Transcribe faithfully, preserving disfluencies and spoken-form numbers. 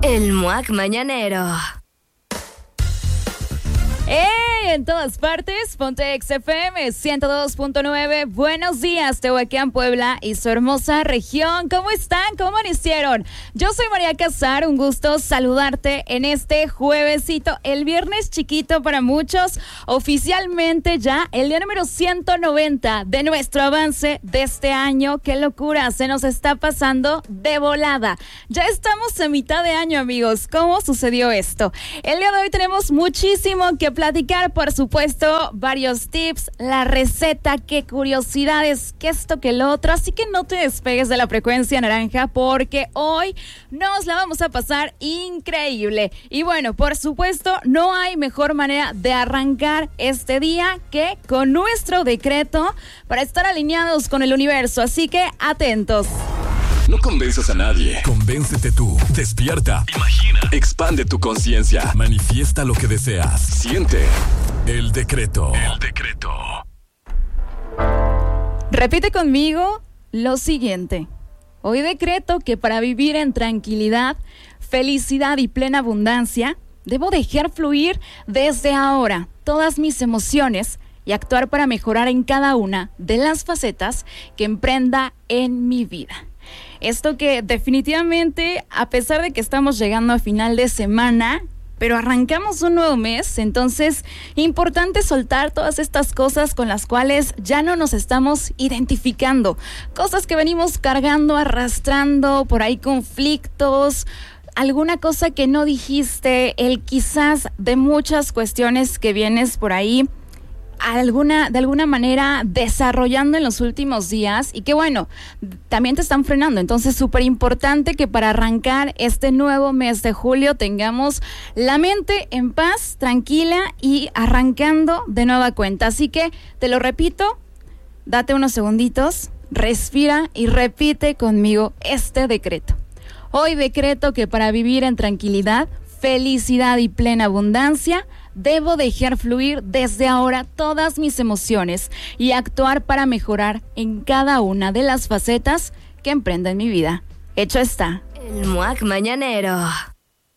El Muac Mañanero. ¡Hey! En todas partes, ponte X F M ciento dos punto nueve. Buenos días, Tehuacán, Puebla y su hermosa región. ¿Cómo están? ¿Cómo amanecieron? Yo soy María Casar, un gusto saludarte en este juevesito, el viernes chiquito para muchos, oficialmente ya el día número ciento noventa de nuestro avance de este año. ¡Qué locura! Se nos está pasando de volada. Ya estamos a mitad de año, amigos. ¿Cómo sucedió esto? El día de hoy tenemos muchísimo que platicar, por supuesto, varios tips, la receta, qué curiosidades, qué esto, qué lo otro, así que no te despegues de la frecuencia naranja porque hoy nos la vamos a pasar increíble. Y bueno, por supuesto, no hay mejor manera de arrancar este día que con nuestro decreto para estar alineados con el universo, así que atentos. No convenzas a nadie. Convéncete tú. Despierta. Imagina. Expande tu conciencia. Manifiesta lo que deseas. Siente el decreto. El decreto. Repite conmigo lo siguiente. Hoy decreto que para vivir en tranquilidad, felicidad y plena abundancia, debo dejar fluir desde ahora todas mis emociones y actuar para mejorar en cada una de las facetas que emprenda en mi vida. Esto que definitivamente, a pesar de que estamos llegando a final de semana, pero arrancamos un nuevo mes, entonces importante soltar todas estas cosas con las cuales ya no nos estamos identificando, cosas que venimos cargando, arrastrando, por ahí conflictos, alguna cosa que no dijiste, el quizás de muchas cuestiones que vienes por ahí alguna, de alguna manera desarrollando en los últimos días y que bueno, también te están frenando. Entonces súper importante que para arrancar este nuevo mes de julio tengamos la mente en paz, tranquila y arrancando de nueva cuenta. Así que te lo repito, date unos segunditos, respira y repite conmigo este decreto. Hoy decreto que para vivir en tranquilidad, felicidad y plena abundancia, debo dejar fluir desde ahora todas mis emociones y actuar para mejorar en cada una de las facetas que emprenda en mi vida. Hecho está. El Muac Mañanero.